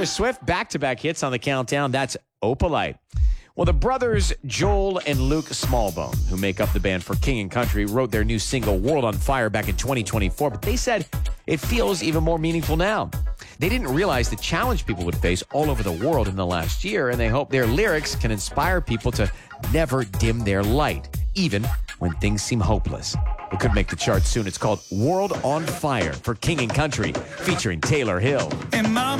Taylor Swift, back-to-back hits on the countdown. That's Opalite. Well, the brothers Joel and Luke Smallbone, who make up the band for King and Country, wrote their new single, World on Fire, back in 2024, but they said it feels even more meaningful now. They didn't realize the challenge people would face all over the world in the last year, and they hope their lyrics can inspire people to never dim their light, even when things seem hopeless. It could make the charts soon. It's called World on Fire for King and Country, featuring Taylor Hill. In my